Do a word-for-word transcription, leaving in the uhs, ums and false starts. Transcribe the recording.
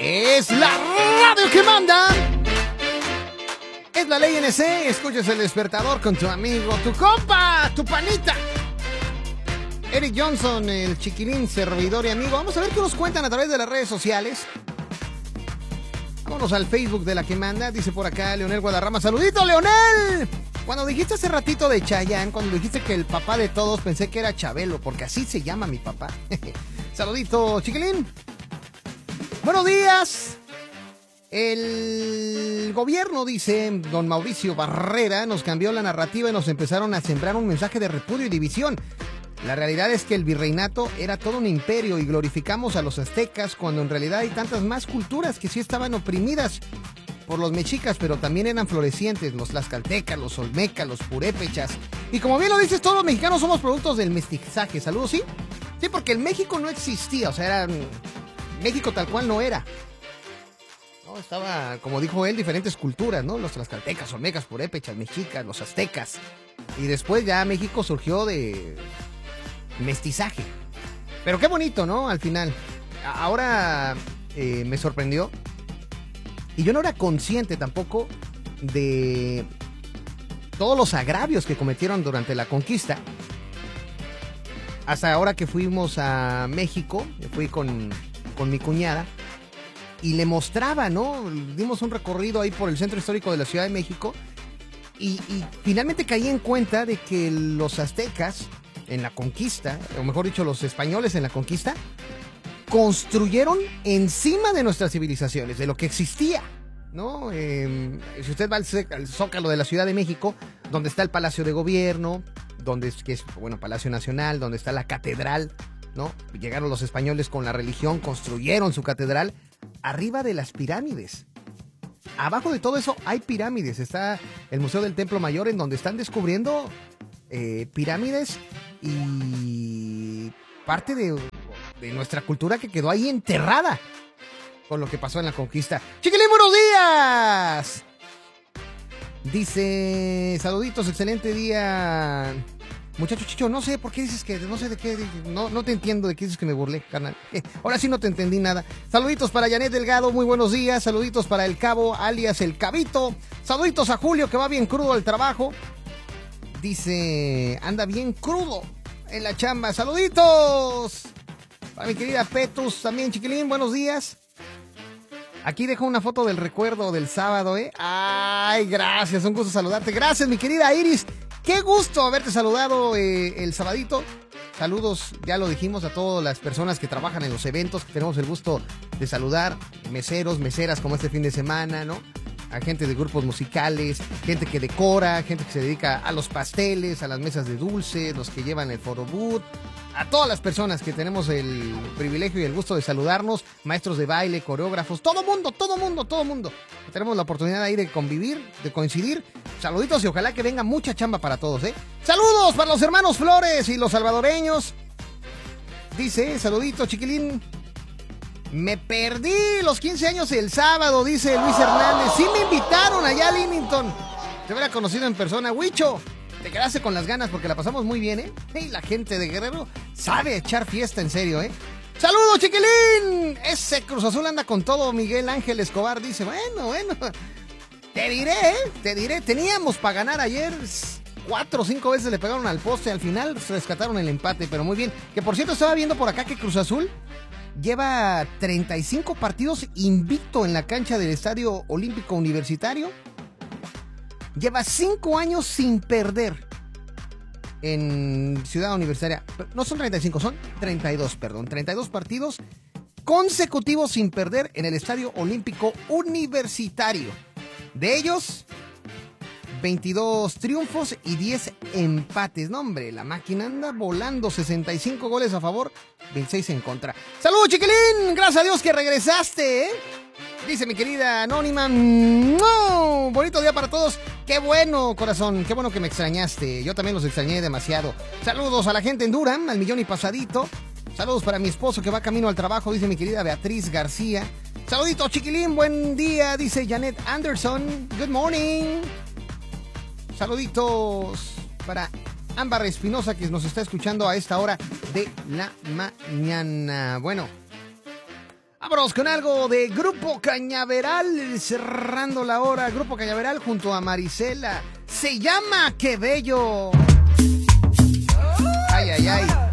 Es la radio que manda. Es la ley N C. Escuchas el despertador con tu amigo, tu compa, tu panita Eric Johnson, el chiquilín, servidor y amigo. Vamos a ver qué nos cuentan a través de las redes sociales. Vámonos al Facebook de la que manda. Dice por acá Leonel Guadarrama. ¡Saludito, Leonel! Cuando dijiste hace ratito de Chayanne, cuando dijiste que el papá de todos, pensé que era Chabelo, porque así se llama mi papá. Saludito, chiquilín. Buenos días. El gobierno, dice don Mauricio Barrera, nos cambió la narrativa y nos empezaron a sembrar un mensaje de repudio y división. La realidad es que el virreinato era todo un imperio y glorificamos a los aztecas cuando en realidad hay tantas más culturas que sí estaban oprimidas por los mexicas, pero también eran florecientes, los tlaxcaltecas, los olmecas, los purépechas. Y como bien lo dices, todos los mexicanos somos productos del mestizaje. ¿Saludos, sí? Sí, porque el México no existía, o sea, era... México tal cual no era. No, estaba, como dijo él, diferentes culturas, ¿no? Los tlaxcaltecas, olmecas, purépechas, mexicas, los aztecas. Y después ya México surgió de mestizaje. Pero qué bonito, ¿no? Al final. Ahora eh, me sorprendió. Y yo no era consciente tampoco de todos los agravios que cometieron durante la conquista. Hasta ahora que fuimos a México, fui con, con mi cuñada y le mostraba, ¿no? Dimos un recorrido ahí por el centro histórico de la Ciudad de México y, y finalmente caí en cuenta de que los aztecas en la conquista, o mejor dicho, los españoles en la conquista, construyeron encima de nuestras civilizaciones, de lo que existía, ¿no? Eh, si usted va al, al Zócalo de la Ciudad de México, donde está el Palacio de Gobierno, donde es, que es, bueno, Palacio Nacional, donde está la catedral, ¿no? Llegaron los españoles con la religión, construyeron su catedral arriba de las pirámides. Abajo de todo eso hay pirámides. Está el Museo del Templo Mayor, en donde están descubriendo eh, pirámides y parte de, de nuestra cultura que quedó ahí enterrada con lo que pasó en la conquista. ¡Chiquilín, buenos días! Dice, saluditos, excelente día. Muchacho Chicho, no sé por qué dices que, no sé de qué, no, no te entiendo de qué dices que me burlé, carnal. Eh, ahora sí no te entendí nada. Saluditos para Janet Delgado, muy buenos días. Saluditos para el Cabo, alias el Cabito. Saluditos a Julio, que va bien crudo al trabajo. Dice, anda bien crudo en la chamba. Saluditos para mi querida Petrus, también, chiquilín, buenos días. Aquí dejo una foto del recuerdo del sábado, ¿eh? Ay, gracias, un gusto saludarte. Gracias, mi querida Iris. Qué gusto haberte saludado eh, el sabadito. Saludos, ya lo dijimos, a todas las personas que trabajan en los eventos, que tenemos el gusto de saludar. Meseros, meseras como este fin de semana, ¿no? A gente de grupos musicales, gente que decora, gente que se dedica a los pasteles, a las mesas de dulce, los que llevan el photobooth. A todas las personas que tenemos el privilegio y el gusto de saludarnos, maestros de baile, coreógrafos, todo mundo, todo mundo, todo mundo. Tenemos la oportunidad ahí de convivir, de coincidir. Saluditos y ojalá que venga mucha chamba para todos, ¿eh? Saludos para los hermanos Flores y los salvadoreños. Dice, saludito, chiquilín. Me perdí los quince años el sábado, dice Luis Hernández. Sí me invitaron allá a Leamington. Te hubiera conocido en persona, Huicho. Te quedaste con las ganas porque la pasamos muy bien, ¿eh? Y la gente de Guerrero sabe echar fiesta en serio, ¿eh? ¡Saludos, chiquilín! Ese Cruz Azul anda con todo. Miguel Ángel Escobar dice, bueno, bueno, te diré, ¿eh? Te diré, teníamos para ganar ayer. Cuatro o cinco veces le pegaron al poste. Al final rescataron el empate, pero muy bien. Que por cierto, estaba viendo por acá que Cruz Azul lleva treinta y cinco partidos invicto en la cancha del Estadio Olímpico Universitario. Lleva cinco años sin perder en Ciudad Universitaria. No son treinta y cinco, son treinta y dos, perdón. treinta y dos partidos consecutivos sin perder en el Estadio Olímpico Universitario. De ellos, veintidós triunfos y diez empates. No, hombre, la máquina anda volando. sesenta y cinco goles a favor, veintiséis en contra. ¡Saludos, chiquilín! Gracias a Dios que regresaste, ¿eh? Dice mi querida Anónima, no, bonito día para todos. Qué bueno, corazón, qué bueno que me extrañaste. Yo también los extrañé demasiado. Saludos a la gente en Durham, al millón y pasadito. Saludos para mi esposo que va camino al trabajo, dice mi querida Beatriz García. Saludito, chiquilín, buen día, dice Janet Anderson. Good morning. Saluditos para Ámbar Espinosa, que nos está escuchando a esta hora de la mañana. Bueno, Vámonos con algo de Grupo Cañaveral, cerrando la hora. Grupo Cañaveral junto a Marisela. Se llama Qué Bello. Ay, ay, ay.